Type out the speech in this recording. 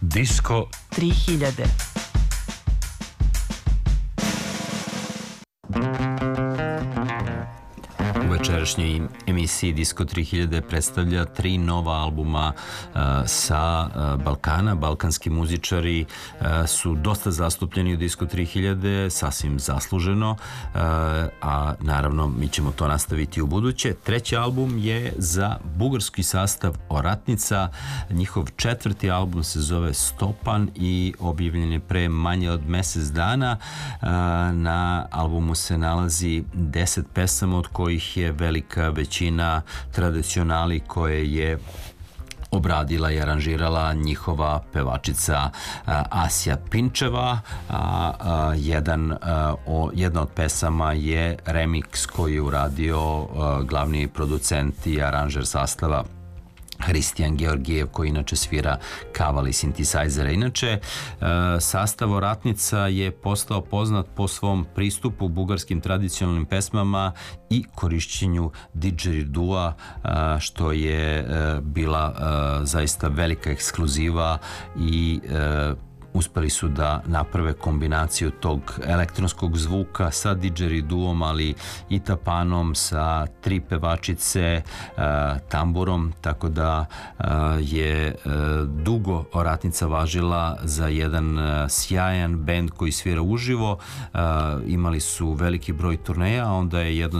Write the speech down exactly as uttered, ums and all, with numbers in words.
Disko tri hiljade. U večerašnjoj emisiji Disko tri hiljade predstavlja tri nova albuma uh, sa uh, Balkana. Balkanski muzičari uh, su dosta zastupljeni u Disko tri hiljade, sasvim zasluženo, uh, a naravno mi ćemo to nastaviti u buduće. Treći album je za bugarski sastav Oratnica. Njihov četvrti album se zove Stopan i objavljen je pre manje od mesec dana. Uh, na albumu se nalazi deset pesama, od kojih je velika većina tradicionali koje je obradila i aranžirala njihova pevačica a, Asja Pinčeva. A, a, jedan, a, o, jedna od pesama je remix koji je uradio a, glavni producent i aranžer sastava Hristijan Georgijev, koji inače svira kaval i sintisajzere. Inače, e, sastav Oratnica je postao poznat po svom pristupu bugarskim tradicionalnim pesmama i korišćenju didgeridua, e, što je e, bila e, zaista velika ekskluziva i e, uspeli su da naprave kombinaciju tog elektronskog zvuka sa didgeriduom, ali i tapanom, sa tri pevačice, uh, tamburom, tako da uh, je uh, dugo Oratnica važila za jedan uh, sjajan bend koji svira uživo. Uh, imali su veliki broj turneja, a onda je jedno